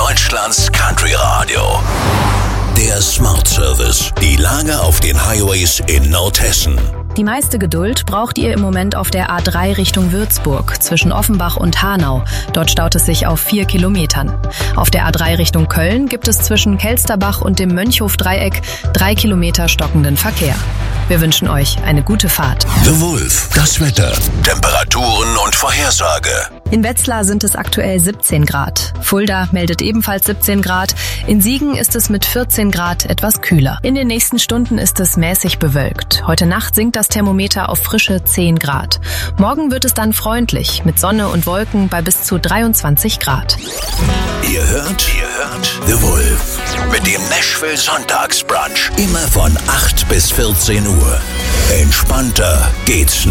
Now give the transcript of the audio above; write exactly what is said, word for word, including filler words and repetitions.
Deutschlands Country Radio. Der Smart Service. Die Lage auf den Highways in Nordhessen. Die meiste Geduld braucht ihr im Moment auf der A drei Richtung Würzburg zwischen Offenbach und Hanau. Dort staut es sich auf vier Kilometern. Auf der A drei Richtung Köln gibt es zwischen Kelsterbach und dem Mönchhof-Dreieck drei Kilometer stockenden Verkehr. Wir wünschen euch eine gute Fahrt. The Wolf. Das Wetter, Temperaturen und Vorhersage. In Wetzlar sind es aktuell siebzehn Grad. Fulda meldet ebenfalls siebzehn Grad. In Siegen ist es mit vierzehn Grad etwas kühler. In den nächsten Stunden ist es mäßig bewölkt. Heute Nacht sinkt das Thermometer auf frische zehn Grad. Morgen wird es dann freundlich mit Sonne und Wolken bei bis zu dreiundzwanzig Grad. Ihr hört, ihr hört The Wolf mit dem Nashville Sonntagsbrunch. Immer von acht bis vierzehn Uhr. Entspannter geht's nicht.